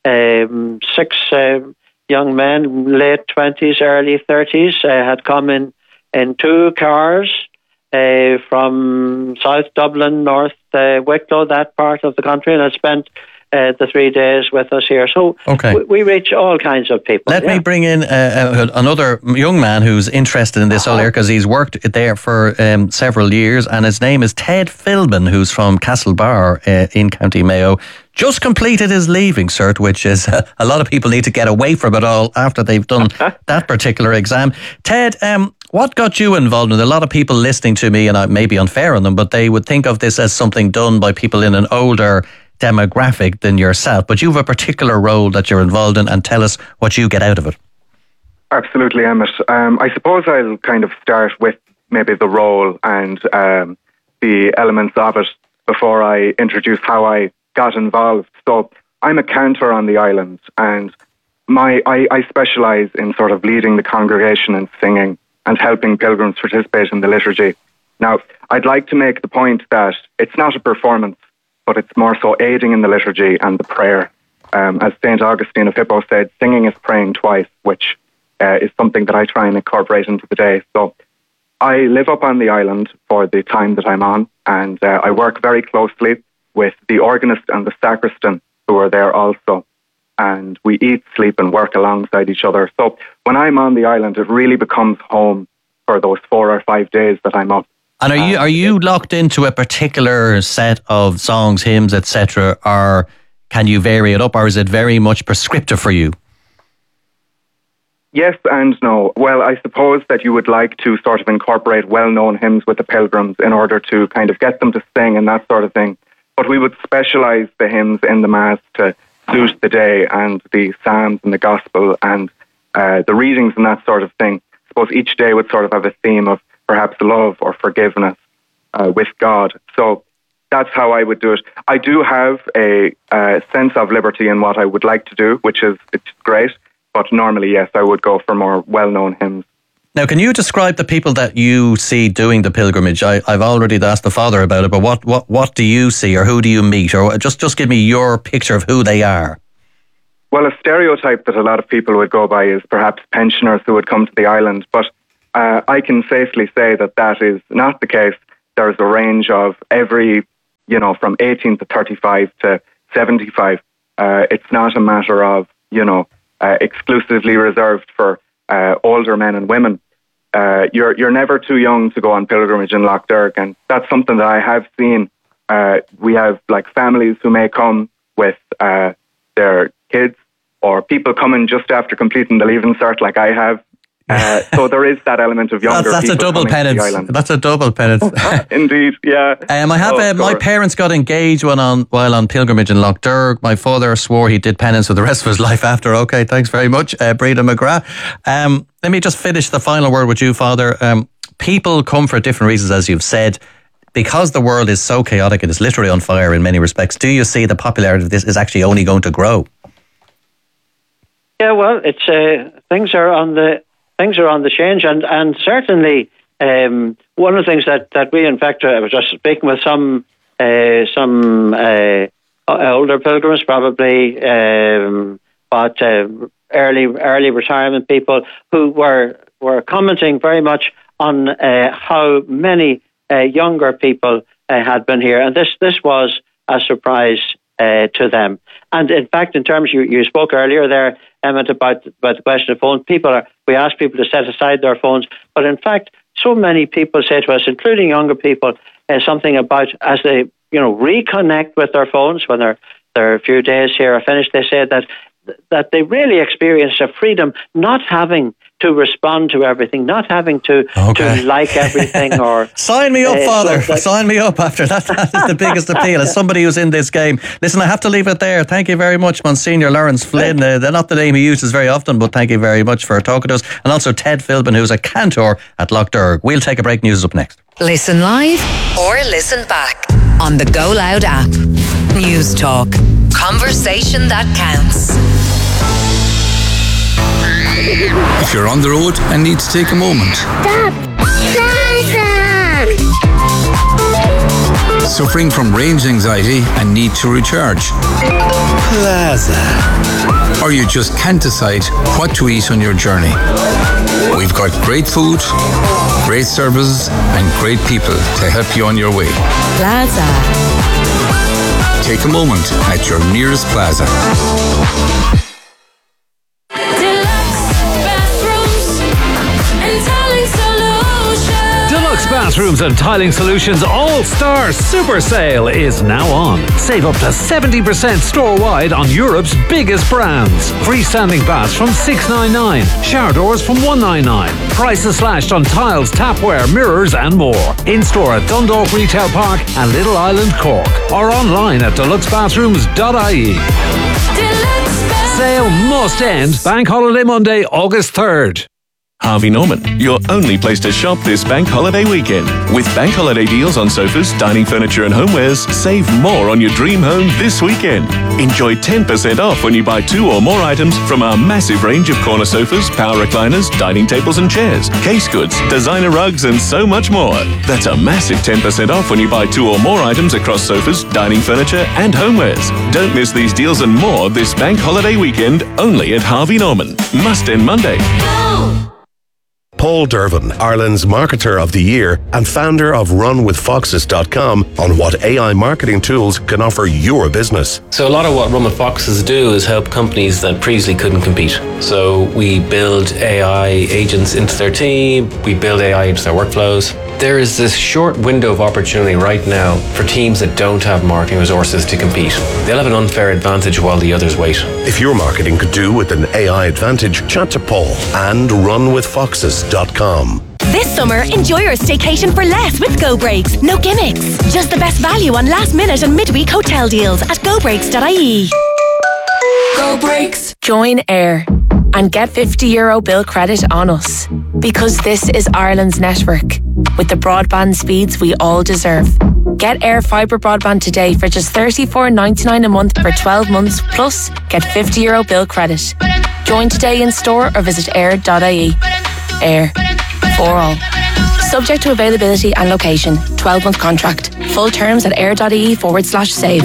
um, six uh, young men, late twenties, early thirties, uh, had come in in two cars uh, from South Dublin, North uh, Wicklow, that part of the country, and had spent uh, the three days with us here. So Okay. we, we reach all kinds of people. Let yeah. me bring in uh, uh, another young man who's interested in this all year, because he's worked there for um, several years, and his name is Ted Philbin, who's from Castlebar uh, in County Mayo. Just completed his leaving cert, which is uh, a lot of people need to get away from it all after they've done that particular exam. Ted, um, what got you involved in it? A lot of people listening to me, and I may be unfair on them, but they would think of this as something done by people in an older demographic than yourself, but you have a particular role that you're involved in, and tell us what you get out of it. Absolutely, Emmett. Um, I suppose I'll kind of start with maybe the role and um, the elements of it before I introduce how I got involved. So I'm a cantor on the island, and my I, I specialise in sort of leading the congregation and singing and helping pilgrims participate in the liturgy. Now, I'd like to make the point that it's not a performance, but it's more so aiding in the liturgy and the prayer. Um, as Saint Augustine of Hippo said, singing is praying twice, which uh, is something that I try and incorporate into the day. So I live up on the island for the time that I'm on, and uh, I work very closely with the organist and the sacristan who are there also. and we eat, sleep and work alongside each other. So when I'm on the island, it really becomes home for those four or five days that I'm up. And are you are you locked into a particular set of songs, hymns, et cetera, or can you vary it up, or is it very much prescriptive for you? Yes and no. Well, I suppose that you would like to sort of incorporate well-known hymns with the pilgrims in order to kind of get them to sing and that sort of thing. But we would specialise the hymns in the Mass to suit the day, and the Psalms and the Gospel and uh, the readings and that sort of thing. I suppose each day would sort of have a theme of perhaps love or forgiveness uh, with God. So that's how I would do it. I do have a uh, sense of liberty in what I would like to do, which is it's great. But normally, yes, I would go for more well-known hymns. Now, can you describe the people that you see doing the pilgrimage? I, I've already asked the Father about it, but what, what, what do you see, or who do you meet? Or just, just give me your picture of who they are. Well, a stereotype that a lot of people would go by is perhaps pensioners who would come to the island, but uh, I can safely say that that is not the case. There's a range of every, you know, from eighteen to thirty-five to seventy-five. Uh, it's not a matter of, you know, uh, exclusively reserved for uh, older men and women. Uh, you're you're never too young to go on pilgrimage in Lough Derg, and that's something that I have seen. Uh, we have like families who may come with uh, their kids, or people coming just after completing the Leaving Cert, like I have. Uh, so there is that element of younger that's, that's people a double coming penance. to the island. That's a double penance. Indeed, yeah. Um, I have Oh, uh, my God. parents got engaged when on while on pilgrimage in Lough Derg. My father swore he did penance for the rest of his life after. Okay, thanks very much, uh, Breda McGrath. Um, let me just finish the final word with you, Father. Um, people come for different reasons, as you've said. Because the world is so chaotic, it is literally on fire in many respects. Do you see the popularity of this is actually only going to grow? Yeah, well, it's uh, things are on the things are on the change, and and certainly um, one of the things that, that we, in fact, uh, I was just speaking with some uh, some uh, older pilgrims, probably, um, but uh, early early retirement people who were were commenting very much on uh, how many uh, younger people uh, had been here, and this this was a surprise uh, to them. And in fact, in terms you you spoke earlier there, Emmett, about about the question of phones. People are we ask people to set aside their phones, but in fact, so many people say to us, including younger people, uh, something about as they you know reconnect with their phones when they're they're a few days here are finished. They say that that they really experience a freedom, not having to respond to everything, not having to Okay. to like everything or Sign me up, uh, Father. so that- Sign me up after that. That is the biggest appeal. As somebody who's in this game. Listen, I have to leave it there. Thank you very much, Monsignor Lawrence Flynn. Uh, they're not the name he uses very often, but thank you very much for talking to us. And also Ted Philbin, who's a cantor at Lough Derg. We'll take a break. News is up next. Listen live or listen back on the Go Loud app. News Talk. Conversation that counts. If you're on the road and need to take a moment, Stop! Plaza! suffering from range anxiety and need to recharge, Plaza. or you just can't decide what to eat on your journey, we've got great food, great services, and great people to help you on your way. Plaza. Take a moment at your nearest Plaza. Deluxe Bathrooms and Tiling Solutions All-Star Super Sale is now on. Save up to seventy percent store-wide on Europe's biggest brands. Freestanding baths from six ninety-nine, shower doors from one ninety-nine. Prices slashed on tiles, tapware, mirrors and more. In-store at Dundalk Retail Park and Little Island, Cork. Or online at deluxe bathrooms dot I E. Sale must end Bank Holiday Monday, August third. Harvey Norman, your only place to shop this bank holiday weekend. With bank holiday deals on sofas, dining furniture and homewares, save more on your dream home this weekend. Enjoy ten percent off when you buy two or more items from our massive range of corner sofas, power recliners, dining tables and chairs, case goods, designer rugs and so much more. That's a massive ten percent off when you buy two or more items across sofas, dining furniture and homewares. Don't miss these deals and more this bank holiday weekend only at Harvey Norman. Must end Monday. Paul Dervin, Ireland's Marketer of the Year and founder of run with foxes dot com, on what A I marketing tools can offer your business. So a lot of what Run with Foxes do is help companies that previously couldn't compete. So we build A I agents into their team, we build A I into their workflows. There is this short window of opportunity right now for teams that don't have marketing resources to compete. They'll have an unfair advantage while the others wait. If your marketing could do with an A I advantage, chat to Paul and run with foxes dot com. This summer, enjoy your staycation for less with Go Breaks. No gimmicks. Just the best value on last minute and midweek hotel deals at go breaks dot I E. Go Breaks. Join Air and get fifty euro bill credit on us. Because this is Ireland's network, with the broadband speeds we all deserve. Get Air Fibre broadband today for just thirty-four ninety-nine a month for twelve months, plus get fifty euro bill credit. Join today in store or visit air dot I E. Air. For all. Subject to availability and location. twelve month contract. Full terms at air.ie forward slash save.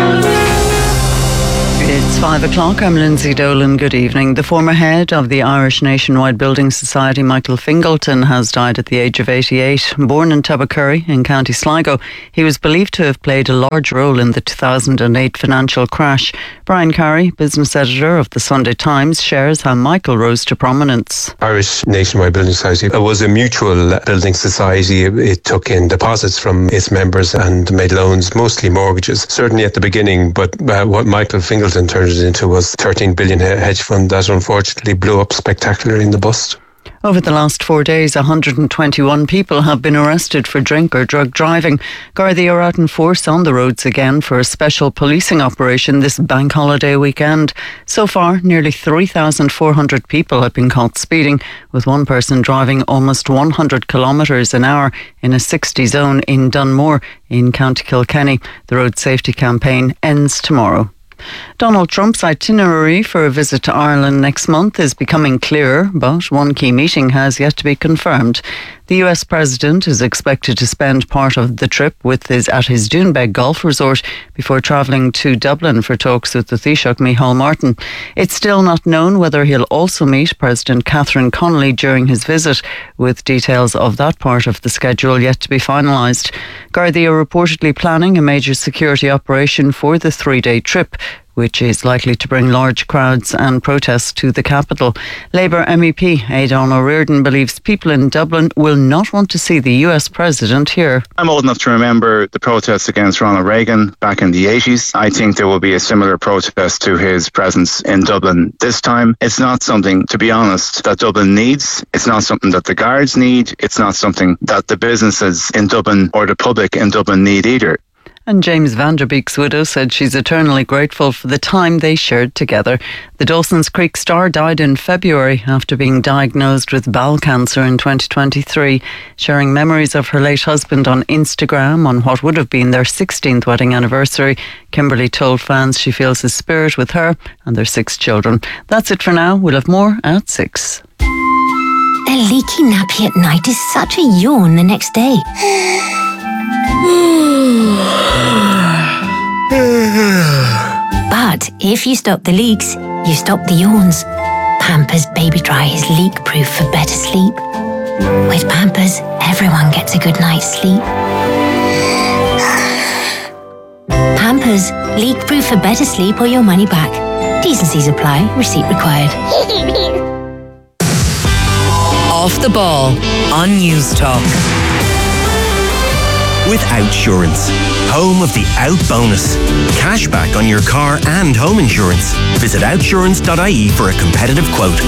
It's five o'clock. I'm Lindsay Dolan. Good evening. The former head of the Irish Nationwide Building Society, Michael Fingleton, has died at the age of eighty-eight. Born in Tubbercurry in County Sligo, he was believed to have played a large role in the two thousand eight financial crash. Brian Carey, business editor of the Sunday Times, shares how Michael rose to prominence. Irish Nationwide Building Society was a mutual building society. It took in deposits from its members and made loans, mostly mortgages, certainly at the beginning. But uh, what Michael Fingleton turned it into was thirteen billion hedge fund that unfortunately blew up spectacularly in the bust. Over the last four days, one hundred twenty-one people have been arrested for drink or drug driving. Gardaí are out in force on the roads again for a special policing operation this bank holiday weekend. So far, nearly three thousand four hundred people have been caught speeding, with one person driving almost one hundred kilometres an hour in a sixty zone in Dunmore in County Kilkenny. The road safety campaign ends tomorrow. Donald Trump's itinerary for a visit to Ireland next month is becoming clearer, but one key meeting has yet to be confirmed. The U S president is expected to spend part of the trip with his, at his Doonbeg golf resort before travelling to Dublin for talks with the Taoiseach Micheál Martin. It's still not known whether he'll also meet President Catherine Connolly during his visit, with details of that part of the schedule yet to be finalised. Gardaí are reportedly planning a major security operation for the three-day trip, which is likely to bring large crowds and protests to the capital. Labour M E P Aidan O'Riordan believes people in Dublin will not want to see the U S president here. I'm old enough to remember the protests against Ronald Reagan back in the eighties. I think there will be a similar protest to his presence in Dublin this time. It's not something, to be honest, that Dublin needs. It's not something that the guards need. It's not something that the businesses in Dublin or the public in Dublin need either. And James Van Der Beek's widow said she's eternally grateful for the time they shared together. The Dawson's Creek star died in February after being diagnosed with bowel cancer in twenty twenty-three. Sharing memories of her late husband on Instagram on what would have been their sixteenth wedding anniversary, Kimberly told fans she feels his spirit with her and their six children. That's it for now. We'll have more at six. A leaky nappy at night is such a yawn the next day. But if you stop the leaks, you stop the yawns. Pampers Baby Dry is leak-proof for better sleep. With Pampers, everyone gets a good night's sleep. Pampers, leak-proof for better sleep or your money back. T's and C's apply. Receipt required. Off the Ball on News Talk. With Outsurance, home of the Out Bonus. Cashback on your car and home insurance. Visit outsurance dot I E for a competitive quote.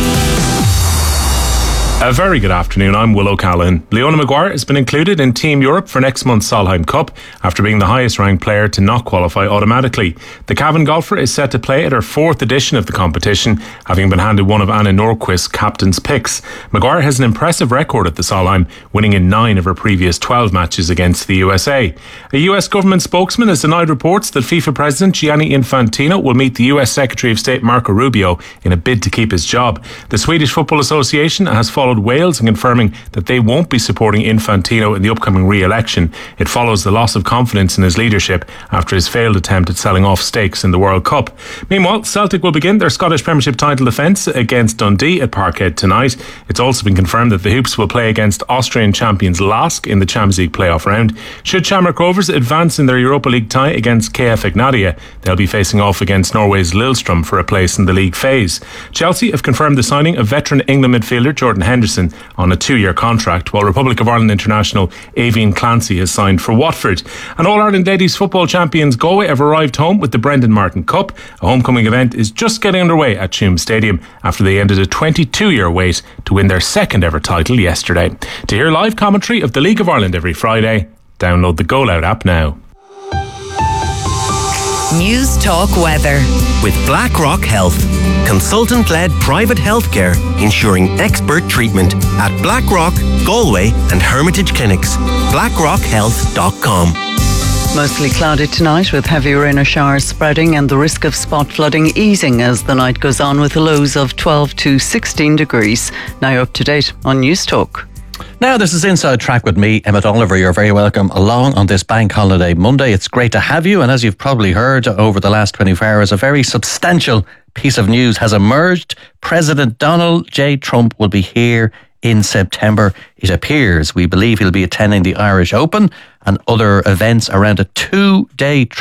A very good afternoon, I'm Will O'Callaghan. Leona Maguire has been included in Team Europe for next month's Solheim Cup after being the highest ranked player to not qualify automatically. The Cavan golfer is set to play at her fourth edition of the competition, having been handed one of Anna Norquist's captain's picks. Maguire has an impressive record at the Solheim, winning in nine of her previous twelve matches against the U S A. A U S government spokesman has denied reports that FIFA President Gianni Infantino will meet the U S Secretary of State Marco Rubio in a bid to keep his job. The Swedish Football Association has followed followed Wales in confirming that they won't be supporting Infantino in the upcoming re-election. It follows the loss of confidence in his leadership after his failed attempt at selling off stakes in the World Cup. Meanwhile, Celtic will begin their Scottish Premiership title defence against Dundee at Parkhead tonight. It's also been confirmed that the Hoops will play against Austrian champions Lask in the Champions League playoff round. Should Shamrock Rovers advance in their Europa League tie against K F Ignatia, they'll be facing off against Norway's Lillestrøm for a place in the league phase. Chelsea have confirmed the signing of veteran England midfielder Jordan Henderson on a two-year contract, while Republic of Ireland international Avian Clancy has signed for Watford. And All-Ireland Ladies football champions Galway have arrived home with the Brendan Martin Cup. A homecoming event is just getting underway at Tuam Stadium after they ended a twenty-two-year wait to win their second ever title yesterday. To hear live commentary of the League of Ireland every Friday, download the Go Loud app now. News Talk Weather. With BlackRock Health, consultant-led private healthcare ensuring expert treatment at BlackRock, Galway and Hermitage Clinics. blackrock health dot com. Mostly cloudy tonight with heavy rain or showers spreading and the risk of spot flooding easing as the night goes on with the lows of twelve to sixteen degrees. Now up to date on News Talk. Now, this is Inside Track with me, Emmett Oliver. You're very welcome along on this Bank Holiday Monday. It's great to have you. And as you've probably heard over the last twenty-four hours, a very substantial piece of news has emerged. President Donald J. Trump will be here in September. It appears, we believe he'll be attending the Irish Open and other events around a two-day trip